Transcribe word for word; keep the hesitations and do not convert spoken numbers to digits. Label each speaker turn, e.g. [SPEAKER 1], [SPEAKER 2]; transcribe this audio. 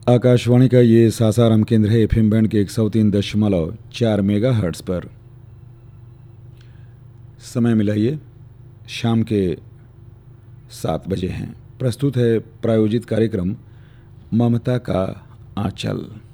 [SPEAKER 1] आकाशवाणी का ये सासाराम केंद्र है एफएम बैंड के एक सौ तीन दशमलव चार मेगा हर्ट्स पर। समय मिलाइए शाम के सात बजे हैं। प्रस्तुत है प्रायोजित कार्यक्रम ममता का आंचल।